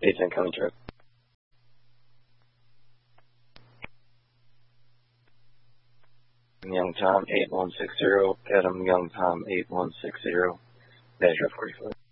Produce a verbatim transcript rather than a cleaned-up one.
Base incoming truck. Young Tom eight one six zero, Adam Young Tom eight one six zero, measure forty foot.